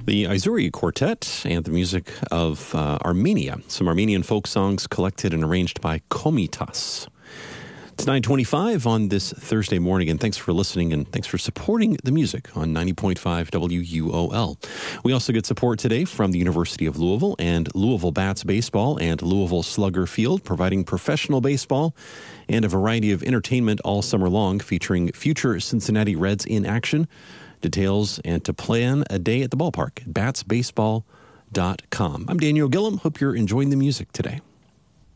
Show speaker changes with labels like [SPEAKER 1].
[SPEAKER 1] The Izuri Quartet and the music of Armenia, some Armenian folk songs collected and arranged by Komitas. It's 9:25 on this Thursday morning, and thanks for listening, and thanks for supporting the music on 90.5 WUOL. We also get support today from the University of Louisville and Louisville Bats Baseball and Louisville Slugger Field, providing professional baseball and a variety of entertainment all summer long, featuring future Cincinnati Reds in action. Details and to plan a day at the ballpark at batsbaseball.com. I'm Daniel Gillum. Hope you're enjoying the music today.